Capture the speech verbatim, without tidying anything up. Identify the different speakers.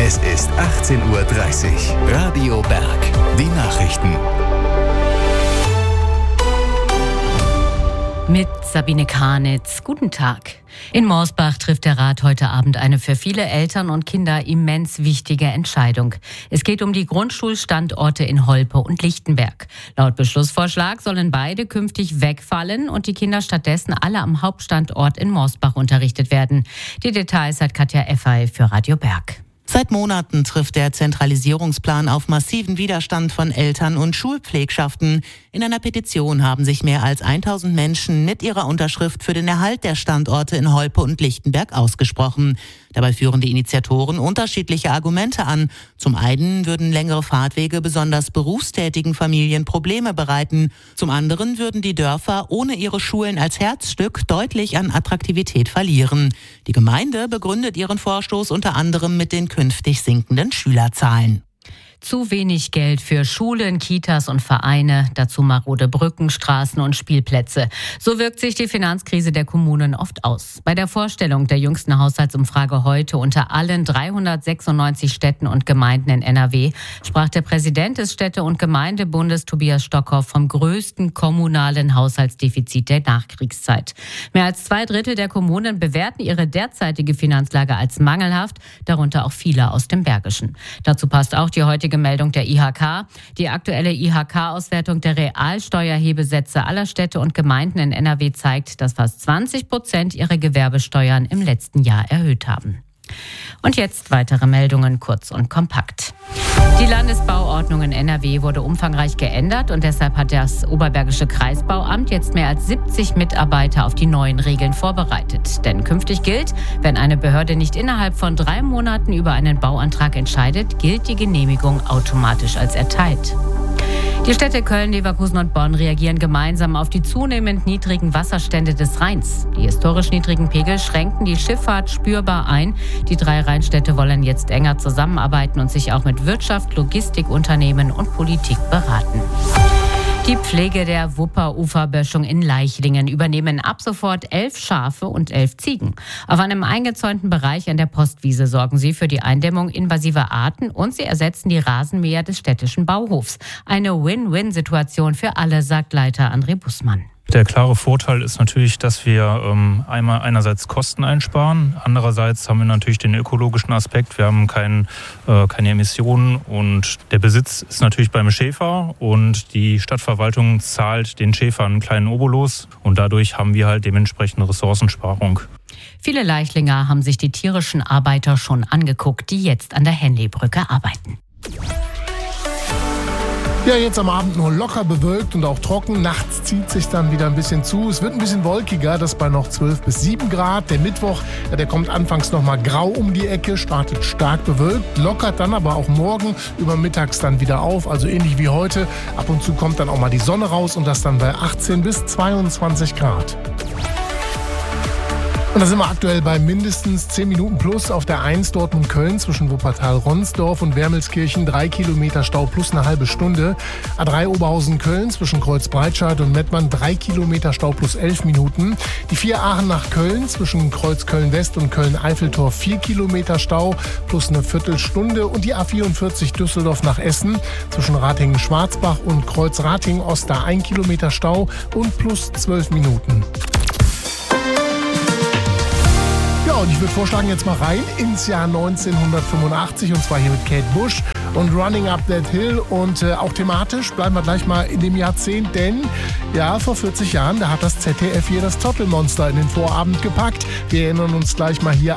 Speaker 1: Es ist achtzehn Uhr dreißig. Radio Berg. Die Nachrichten.
Speaker 2: Mit Sabine Karnitz. Guten Tag. In Morsbach trifft der Rat heute Abend eine für viele Eltern und Kinder immens wichtige Entscheidung. Es geht um die Grundschulstandorte in Holpe und Lichtenberg. Laut Beschlussvorschlag sollen beide künftig wegfallen und die Kinder stattdessen alle am Hauptstandort in Morsbach unterrichtet werden. Die Details hat Katja Effay für Radio Berg.
Speaker 3: Seit Monaten trifft der Zentralisierungsplan auf massiven Widerstand von Eltern und Schulpflegschaften. In einer Petition haben sich mehr als tausend Menschen mit ihrer Unterschrift für den Erhalt der Standorte in Holpe und Lichtenberg ausgesprochen. Dabei führen die Initiatoren unterschiedliche Argumente an. Zum einen würden längere Fahrtwege besonders berufstätigen Familien Probleme bereiten. Zum anderen würden die Dörfer ohne ihre Schulen als Herzstück deutlich an Attraktivität verlieren. Die Gemeinde begründet ihren Vorstoß unter anderem mit den künftig sinkenden Schülerzahlen.
Speaker 2: Zu wenig Geld für Schulen, Kitas und Vereine, dazu marode Brücken, Straßen und Spielplätze. So wirkt sich die Finanzkrise der Kommunen oft aus. Bei der Vorstellung der jüngsten Haushaltsumfrage heute unter allen dreihundertsechsundneunzig Städten und Gemeinden in N R W sprach der Präsident des Städte- und Gemeindebundes Tobias Stockhoff vom größten kommunalen Haushaltsdefizit der Nachkriegszeit. Mehr als zwei Drittel der Kommunen bewerten ihre derzeitige Finanzlage als mangelhaft, darunter auch viele aus dem Bergischen. Dazu passt auch die heutige Meldung der I H K. Die aktuelle I H K-Auswertung der Realsteuerhebesätze aller Städte und Gemeinden in N R W zeigt, dass fast zwanzig Prozent ihre Gewerbesteuern im letzten Jahr erhöht haben. Und jetzt weitere Meldungen, kurz und kompakt. Die Landesbauordnung in N R W wurde umfangreich geändert und deshalb hat das Oberbergische Kreisbauamt jetzt mehr als siebzig Mitarbeiter auf die neuen Regeln vorbereitet. Denn künftig gilt, wenn eine Behörde nicht innerhalb von drei Monaten über einen Bauantrag entscheidet, gilt die Genehmigung automatisch als erteilt. Die Städte Köln, Leverkusen und Bonn reagieren gemeinsam auf die zunehmend niedrigen Wasserstände des Rheins. Die historisch niedrigen Pegel schränken die Schifffahrt spürbar ein. Die drei Rheinstädte wollen jetzt enger zusammenarbeiten und sich auch mit Wirtschaft, Logistikunternehmen und Politik beraten. Die Pflege der Wupper-Uferböschung in Leichlingen übernehmen ab sofort elf Schafe und elf Ziegen. Auf einem eingezäunten Bereich an der Postwiese sorgen sie für die Eindämmung invasiver Arten und sie ersetzen die Rasenmäher des städtischen Bauhofs. Eine Win-Win-Situation für alle, sagt Leiter André Bussmann.
Speaker 4: Der klare Vorteil ist natürlich, dass wir ähm, einmal einerseits Kosten einsparen, andererseits haben wir natürlich den ökologischen Aspekt. Wir haben kein, äh, keine Emissionen und der Besitz ist natürlich beim Schäfer und die Stadtverwaltung zahlt den Schäfern einen kleinen Obolus und dadurch haben wir halt dementsprechend Ressourcensparung.
Speaker 2: Viele Leichlinger haben sich die tierischen Arbeiter schon angeguckt, die jetzt an der Henleybrücke arbeiten.
Speaker 5: Ja, jetzt am Abend nur locker bewölkt und auch trocken. Nachts zieht sich dann wieder ein bisschen zu. Es wird ein bisschen wolkiger, das bei noch zwölf bis sieben Grad. Der Mittwoch, ja, der kommt anfangs noch mal grau um die Ecke, startet stark bewölkt, lockert dann aber auch morgen über mittags dann wieder auf. Also ähnlich wie heute. Ab und zu kommt dann auch mal die Sonne raus und das dann bei achtzehn bis zweiundzwanzig Grad. Und da sind wir aktuell bei mindestens zehn Minuten plus auf der eins Dortmund-Köln zwischen Wuppertal-Ronsdorf und Wermelskirchen. drei Kilometer Stau plus eine halbe Stunde. A drei Oberhausen-Köln zwischen Kreuz-Breitscheid und Mettmann. drei Kilometer Stau plus elf Minuten. Die vier Aachen nach Köln zwischen Kreuz-Köln-West und Köln-Eiffeltor. vier Kilometer Stau plus eine Viertelstunde. Und die A vierundvierzig Düsseldorf nach Essen zwischen Ratingen-Schwarzbach und Kreuz-Ratingen-Ost. Da ein Kilometer Stau und plus zwölf Minuten. Ja, und ich würde vorschlagen, jetzt mal rein ins Jahr neunzehnhundertfünfundachtzig und zwar hier mit Kate Bush und Running Up That Hill und äh, auch thematisch bleiben wir gleich mal in dem Jahrzehnt, denn ja, vor vierzig Jahren, da hat das Z D F hier das Tottelmonster in den Vorabend gepackt. Wir erinnern uns gleich mal hier